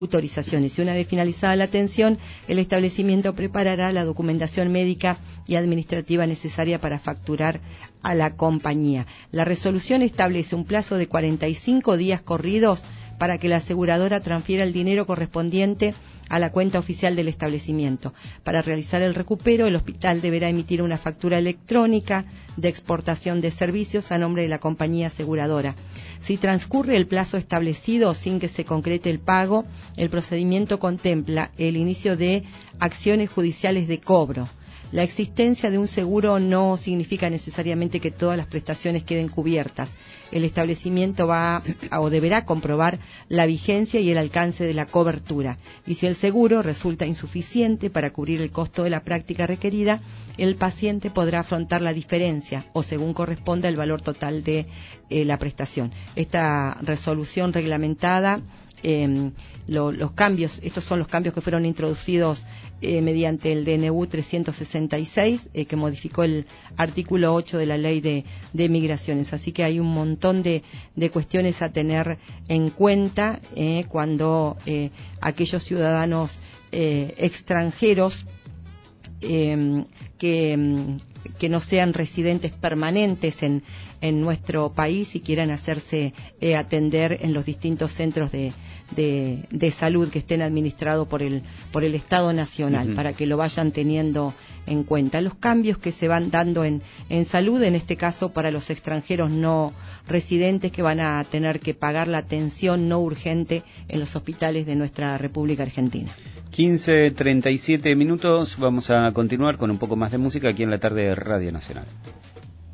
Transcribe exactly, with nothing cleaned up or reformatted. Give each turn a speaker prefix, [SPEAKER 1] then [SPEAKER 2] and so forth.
[SPEAKER 1] autorizaciones. Y una vez finalizada la atención, el establecimiento preparará la documentación médica y administrativa necesaria para facturar a la compañía. La resolución establece un plazo de cuarenta y cinco días corridos para que la aseguradora transfiera el dinero correspondiente a la cuenta oficial del establecimiento. Para realizar el recupero, el hospital deberá emitir una factura electrónica de exportación de servicios a nombre de la compañía aseguradora. Si transcurre el plazo establecido sin que se concrete el pago, el procedimiento contempla el inicio de acciones judiciales de cobro. La existencia de un seguro no significa necesariamente que todas las prestaciones queden cubiertas. El establecimiento va a, o deberá comprobar la vigencia y el alcance de la cobertura. Y si el seguro resulta insuficiente para cubrir el costo de la práctica requerida, el paciente podrá afrontar la diferencia o según corresponda el valor total de eh, la prestación. Esta resolución reglamentada Eh, lo, los cambios, estos son los cambios que fueron introducidos eh, mediante el D N U trescientos sesenta y seis, eh, que modificó el artículo ocho de la Ley de, de Migraciones. Así que hay un montón de, de cuestiones a tener en cuenta eh, cuando eh, aquellos ciudadanos eh, extranjeros eh, que, que no sean residentes permanentes en, en nuestro país y quieran hacerse eh, atender en los distintos centros de, de, de salud que estén administrados por el, por el Estado Nacional, uh-huh. para que lo vayan teniendo en cuenta. Los cambios que se van dando en, en salud, en este caso para los extranjeros no residentes que van a tener que pagar la atención no urgente en los hospitales de nuestra República Argentina.
[SPEAKER 2] quince treinta y siete minutos, vamos a continuar con un poco más de música aquí en la tarde de Radio Nacional.